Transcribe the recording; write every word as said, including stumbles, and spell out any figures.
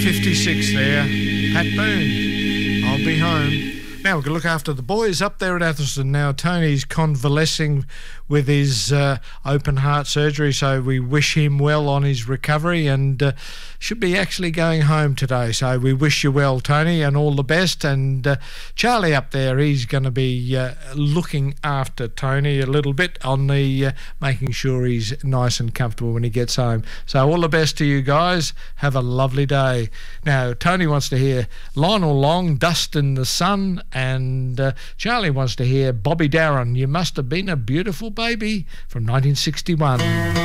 fifty-six there. Pat Boone, I'll be home. Now we're going to look after the boys up there at Atherstone. Now Tony's convalescing with his uh, open heart surgery, so we wish him well on his recovery, and uh, should be actually going home today. So we wish you well, Tony, and all the best. And uh, Charlie up there, he's going to be uh, looking after Tony a little bit on the uh, making sure he's nice and comfortable when he gets home. So all the best to you guys. Have a lovely day. Now Tony wants to hear Lionel Long, Dust in the Sun, and uh, Charlie wants to hear Bobby Darin, You Must Have Been a Beautiful Baby, from nineteen sixty-one.